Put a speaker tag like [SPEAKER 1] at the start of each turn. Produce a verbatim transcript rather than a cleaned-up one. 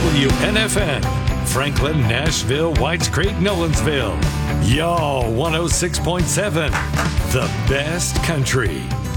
[SPEAKER 1] W N F N, Franklin, Nashville, Whites Creek, Nolensville. Y'all one oh six point seven, the best country.